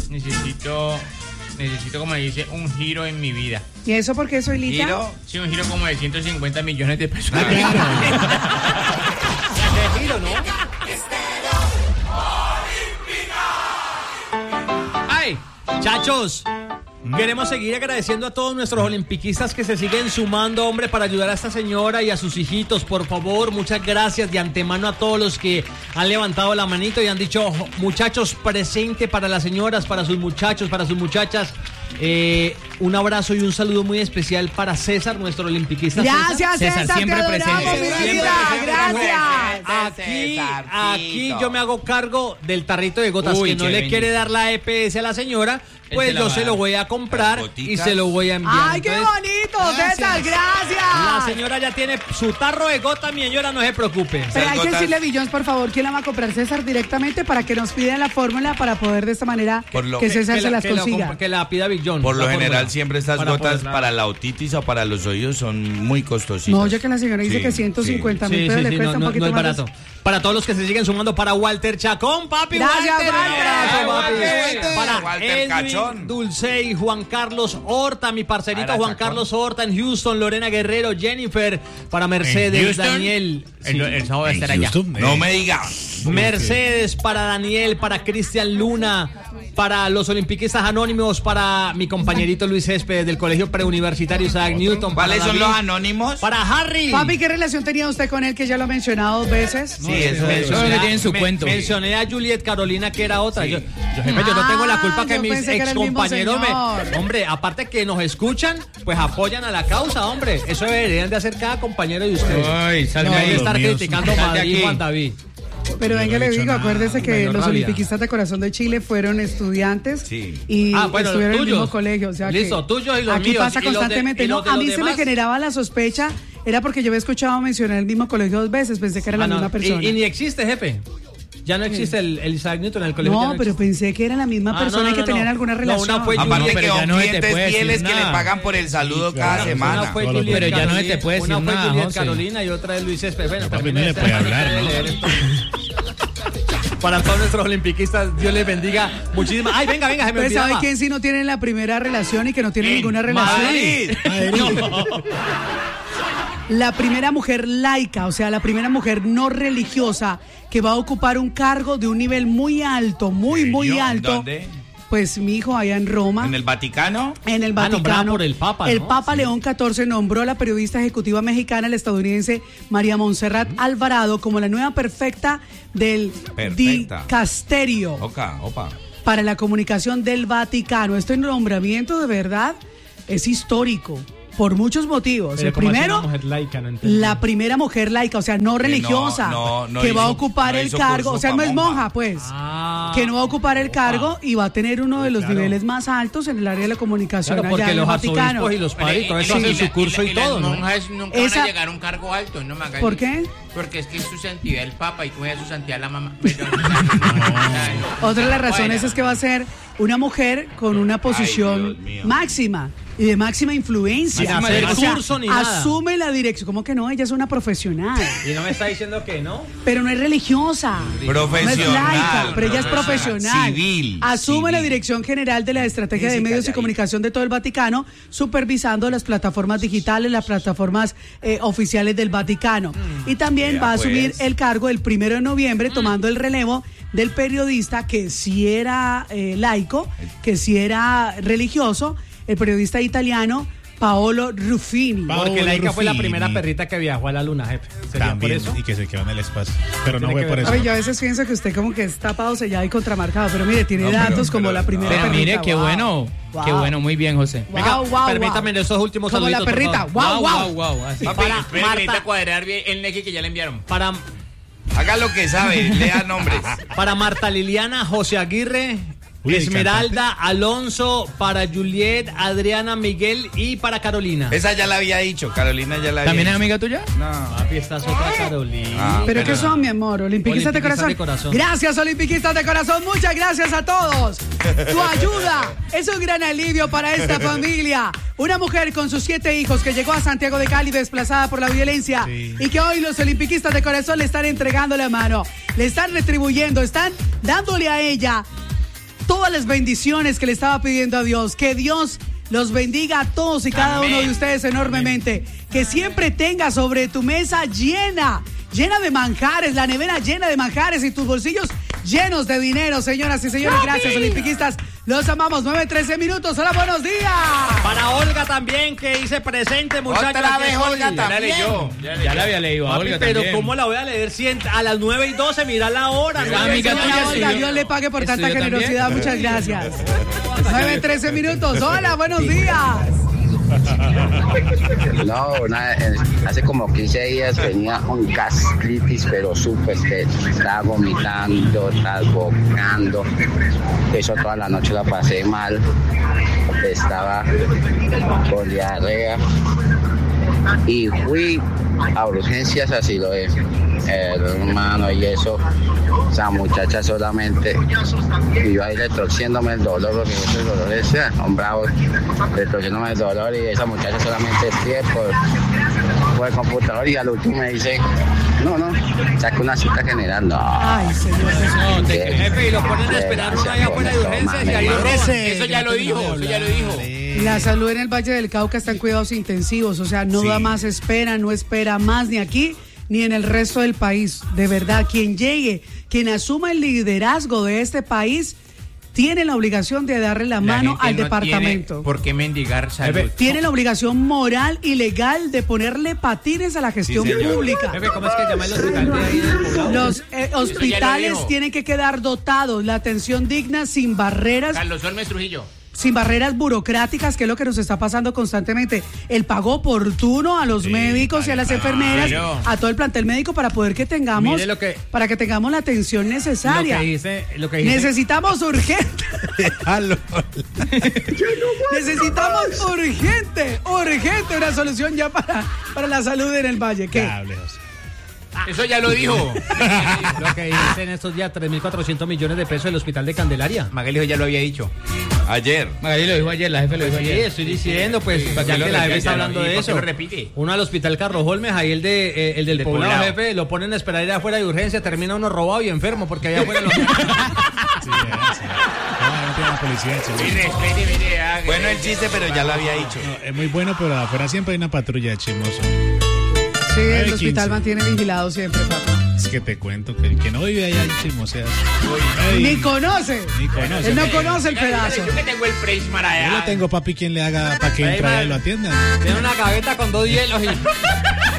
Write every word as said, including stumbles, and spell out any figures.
necesito, necesito, como dice, un giro en mi vida. ¿Y eso por qué soy Lita? ¿Giro? Sí, un giro como de ciento cincuenta millones de pesos. Ah, claro. De giro, ¿no? ¡Ay! Chachos, queremos seguir agradeciendo a todos nuestros olimpiquistas que se siguen sumando, hombre, para ayudar a esta señora y a sus hijitos. Por favor, muchas gracias de antemano a todos los que han levantado la manito y han dicho, muchachos, presente para las señoras, para sus muchachos, para sus muchachas. Eh, un abrazo y un saludo muy especial para César, nuestro olimpiquista. Gracias, César, César, siempre te presente. adoramos, mi Siempre vida, presente. gracias. Aquí, Cesarcito. aquí yo me hago cargo del tarrito de gotas. Uy, que no qué le bendito. quiere dar la E P S a la señora, Él pues se la yo va a se dar. lo voy a comprar Las y goticas. se lo voy a enviar. Ay, qué Entonces, bonito, César, la gracias. señora ya tiene su tarro de gota, mi señora, no se preocupe. Pero hay que gotas. decirle, Billions, por favor, ¿quién la va a comprar? César directamente para que nos pida la fórmula para poder de esta manera Por lo- que César que se la, las que la consiga. comp- que la pida Big John. Por lo la general fórmula. siempre estas Para gotas poderla- para la otitis o para los oídos son muy costositas. No, ya que la señora dice Sí, que ciento cincuenta Sí, mil sí, pesos sí, le cuesta no, un no, poquito no es más. barato. Para todos los que se siguen sumando, para Walter Chacón, papi. Gracias, Walter. Walter. Un abrazo, papi. Walter. Para Walter Edwin Cachón. Dulce y Juan Carlos Horta, mi parcerito Para Juan Chacón. Carlos Horta en Houston, Lorena Guerrero, Jennifer, para Mercedes, Houston? Daniel. El, Sí. el sábado va a estar allá. Houston, No eh, me digas. Mercedes, para Daniel, para Cristian Luna, para los olimpiquistas anónimos, para mi compañerito Luis Céspedes del Colegio Preuniversitario Isaac Newton. para ¿Cuáles son David, los anónimos? Para Harry. Papi, ¿qué relación tenía usted con él que ya lo ha mencionado dos veces? Sí, eso es. Solo que tienen su me- cuento. Mencioné a Juliet Carolina, que era otra. Yo, yo, jefe, yo no tengo la culpa Ah, que yo mis pensé que era el mismo excompañeros me. señor. Hombre, aparte que nos escuchan, pues apoyan a la causa, hombre. Eso deberían de hacer cada compañero de ustedes. Ay, salga No hay ahí. que estar los míos. criticando a Sal de Madrid, aquí. Juan David. Pero Yo venga, no he le dicho digo, nada. acuérdese que Me dio los rabia. olimpiquistas de Corazón de Chile fueron estudiantes Sí. y Ah, bueno, estuvieron en el tuyos. mismo colegio. O sea Listo, que tuyos y los aquí míos, pasa y los de- constantemente. y No, los de a los mí se me demás. generaba la sospecha, era porque yo había escuchado mencionar el mismo colegio dos veces, pensé que era la Ah, no, misma y- persona. Y, ni existe, jefe. Ya no existe el, el Isaac Newton en el colegio. ya No, pero existe. pensé que era la misma Ah, persona no, no, y que no, tenían no. alguna No, relación. una fue Aparte Juliet, pero que ya son no se te clientes puede decir fieles que le nada. pagan por el saludo Sí, cada claro. semana. Una fue Pero Juliet ya no se Carolina, te puede decir una fue nada, Juliet José. Carolina y otra es Luis Céspedes. Bueno, Papi, termine no le esta- puede hablar, termine de ¿no? leer esto. Para todos nuestros olimpiquistas, Dios les bendiga muchísimas. Ay, venga, venga, se me Pues, ¿sabe olvidaba. quién sí no tiene la primera relación y que no tiene ninguna relación? Madrid. La primera mujer laica, o sea, la primera mujer no religiosa que va a ocupar un cargo de un nivel muy alto, muy, muy ¿Yo? alto. ¿Dónde? Pues mi hijo allá en Roma. ¿En el Vaticano? En el Ah, nombrada Vaticano. por el Papa, ¿no? El Papa León catorce nombró a la periodista ejecutiva mexicana, la estadounidense María Montserrat Alvarado, como la nueva perfecta del Perfecta. dicasterio Oca, opa. para la comunicación del Vaticano. Este nombramiento de verdad es histórico por muchos motivos. Pero El ¿cómo así primero, una mujer laica? No entendí. la primera mujer laica, o sea, no religiosa, no, no que va a hizo- ocupar no el hizo cargo, curso o sea, pa' no es monja. monja, pues. Ah, Que no va a ocupar el cargo y va a tener uno de los Claro. niveles más altos en el área de la comunicación Claro, allá porque en los el Vaticano. arzobispos y los padres y todo eso Sí. hacen su curso y, todo, las ¿no? monjas nunca Esa- van a llegar a un cargo alto, no me hagan ¿Por eso. qué? Porque es que es su santidad el Papa y tú eres su santidad la mamá. Perdón, Otra de las razones Bueno. es que va a ser una mujer con una posición Dios mío. máxima y de máxima influencia. Sin hacer O sea, curso ni nada. asume la dirección. ¿Cómo que no? Ella es una profesional, Y no me está diciendo que no. pero no es religiosa. Profesional. No es laica, pero ella es profesional. profesional. Civil, Asume la civil. dirección general de la estrategia de Física, medios y ya, comunicación de todo el Vaticano, supervisando las plataformas digitales, las plataformas eh, oficiales del Vaticano. Y también Vea, va a asumir pues. el cargo el primero de noviembre, tomando el relevo del periodista que sí era eh, laico, que sí era religioso, el periodista italiano Paolo Ruffini. Pa- Porque Paolo laica fue la Ruffini. primera perrita que viajó a la luna, jefe. ¿Sería También, por eso? y que se quedó en el espacio. Pero no Tiene fue que por ver. eso. Oye, yo a veces pienso que usted como que es tapado, sellado y contramarcado, pero mire, tiene No, pero- datos como pero- la primera Pero perrita. mire, qué Wow. bueno. Qué Wow. bueno, muy bien, José. Wow, Venga, wow, permítame wow. esos últimos Como la saluditos, por perrita. favor. Wow, wow. wow, wow. Así. Papi, Para espere, Marta. Necesita cuadrar bien el neque que ya le enviaron. Para, Haga lo que sabe, lea nombres. para Marta Liliana, José Aguirre, Uy, el Esmeralda, Alonso, para Juliet, Adriana, Miguel y para Carolina. Esa ya la había dicho, Carolina ya la había ¿También es dicho. amiga tuya? No. Papi, esta es otra Carolina. Ah, ¿Pero pero- qué son, mi amor? ¿Olimpiquistas de Olimpiquistas corazón? de corazón. Gracias, Olimpiquistas de corazón. Muchas gracias a todos. Tu ayuda es un gran alivio para esta familia. Una mujer con sus siete hijos que llegó a Santiago de Cali desplazada por la violencia Sí. y que hoy los Olimpiquistas de corazón le están entregando la mano, le están retribuyendo, están dándole a ella todas las bendiciones que le estaba pidiendo a Dios. Que Dios los bendiga a todos y cada Amén. uno de ustedes enormemente. Que siempre tenga sobre tu mesa llena, llena de manjares, la nevera llena de manjares y tus bolsillos llenos de dinero, señoras y señores. Gracias, olimpiquistas. Los amamos. nueve trece minutos. Hola, buenos días. Para Olga también, que dice presente, muchachos. Otra vez, que Olga, soy- Ya la también. leyó. Ya, la Ya leyó. la había leído a Papi, Olga pero también. ¿cómo la voy a leer si en- a las nueve y doce? Mira la hora. Pero ¿no? amiga Señora tuya Olga, estudió- Dios le pague por tanta ¿estudió generosidad. también? Muchas gracias. nueve trece minutos. Hola, buenos días. No, una- eh, hace como quince días tenía un gastritis, pero súper que estaba vomitando, estaba bocando. Eso toda la noche la pasé mal. Estaba con diarrea. Y fui a urgencias, así lo es, hermano, y eso, esa muchacha solamente, y yo ahí retorciéndome el dolor, porque esos dolores, eh, son bravos, retorciéndome el dolor, y esa muchacha solamente pie por, por el computador, y al último me dice, no, no, saca una cita general, no. Ay, señor Jesús. No, te- Qué- Jefe, y lo ponen a qué esperar uno gracia allá con afuera de esto, urgencias y mami, ahí lo mami. roban. Ese, Eso ya que lo no dijo, tengo eso ya lo dijo. La salud en el Valle del Cauca está en cuidados intensivos, o sea, no Sí. da más espera, no espera más ni aquí ni en el resto del país. De verdad, quien llegue, quien asuma el liderazgo de este país, tiene la obligación de darle la, La mano gente al no departamento. tiene ¿Por qué mendigar salud? Jefe, Tiene la obligación moral y legal de ponerle patines a la gestión Sí, señor. pública. Jefe, ¿cómo es que llama el hospital de ahí del poblado? Los eh, hospitales dijo. tienen que quedar dotados, la atención digna, sin barreras, Carlos Olmes Trujillo. sin barreras burocráticas, que es lo que nos está pasando constantemente. El pago oportuno a los Sí, médicos y a las claro. enfermeras, a todo el plantel médico para poder que tengamos, Mire lo que- para que tengamos la atención Lo necesaria. que dice, lo que dice. Necesitamos urgente, Déjalo. necesitamos urgente, urgente una solución ya para, para la salud en el Valle. ¿Qué? Cable, José. Eso ya lo dijo. Lo que dice en estos días, tres mil cuatrocientos millones de pesos del hospital de Candelaria. Magali ya lo había dicho. Ayer. Magali lo dijo ayer, la jefe lo dijo Sí, ayer. estoy diciendo, pues, Sí, ya ya lo que la jefe repite, está ya hablando lo- ¿y de por qué eso. lo repite? Uno al hospital Carlos Holmes, ahí el de eh, el del Del poblado, poblado. jefe, lo ponen a esperar ir afuera de urgencia, termina uno robado y enfermo, porque allá afuera lo... Sí, ya, sí. No, no tiene la policía, chico. Mire, espere, mire, haga- Bueno el chiste, pero ya lo había dicho. No, es muy bueno, pero afuera siempre hay una patrulla de chismoso. Sí, el Nueve hospital quince. mantiene vigilado siempre, papá. Es que te cuento que el que no vive allá en chismosea. Ni conoce. Ni conoce. Él no conoce el Oiga, pedazo. Yo que tengo el Prismar allá. Yo lo tengo, papi, quien le haga para que Ahí entre va. y lo atienda. Tiene una gaveta con dos hielos y...